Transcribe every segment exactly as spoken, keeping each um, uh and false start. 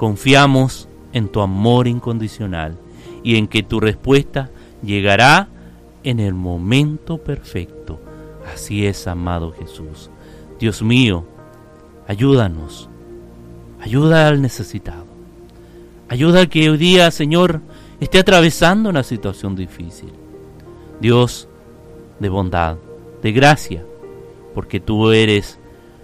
Confiamos en tu amor incondicional y en que tu respuesta llegará en el momento perfecto. Así es, amado Jesús. Dios mío, ayúdanos. Ayuda al necesitado. Ayuda al que hoy día, Señor, esté atravesando una situación difícil. Dios de bondad, de gracia, porque tú eres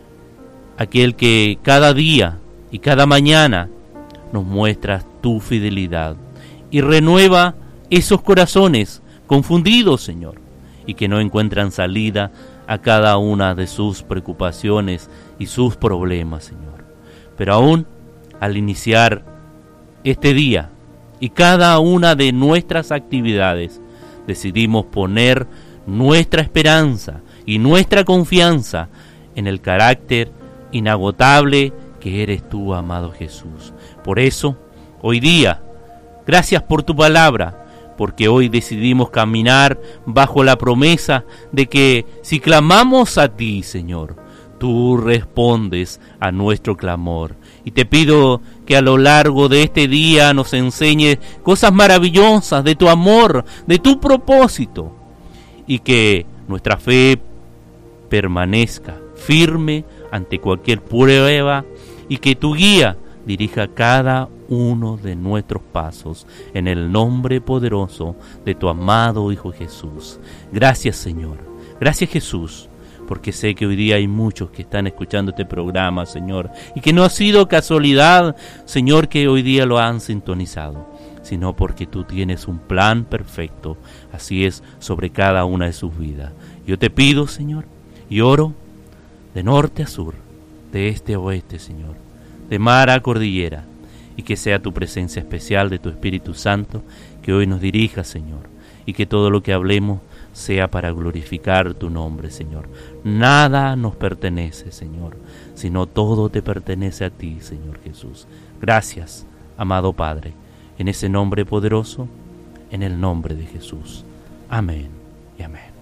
aquel que cada día y cada mañana nos muestras tu fidelidad y renueva esos corazones confundidos, Señor, y que no encuentran salida a cada una de sus preocupaciones y sus problemas, Señor. Pero aún al iniciar este día y cada una de nuestras actividades, decidimos poner nuestra esperanza y nuestra confianza en el carácter inagotable que eres tú, amado Jesús. Por eso, hoy día, gracias por tu palabra, porque hoy decidimos caminar bajo la promesa de que si clamamos a ti, Señor, tú respondes a nuestro clamor. Y te pido que a lo largo de este día nos enseñes cosas maravillosas de tu amor, de tu propósito, y que nuestra fe permanezca firme ante cualquier prueba y que tu guía dirija cada uno de nuestros pasos en el nombre poderoso de tu amado Hijo Jesús. Gracias, Señor. Gracias, Jesús, porque sé que hoy día hay muchos que están escuchando este programa, Señor, y que no ha sido casualidad, Señor, que hoy día lo han sintonizado, sino porque tú tienes un plan perfecto, así es, sobre cada una de sus vidas. Yo te pido, Señor, y oro de norte a sur, de este a oeste, Señor, de mar a cordillera, y que sea tu presencia especial de tu Espíritu Santo que hoy nos dirija, Señor, y que todo lo que hablemos sea para glorificar tu nombre, Señor. Nada nos pertenece, Señor, sino todo te pertenece a ti, Señor Jesús. Gracias, amado Padre, en ese nombre poderoso, en el nombre de Jesús. Amén y amén.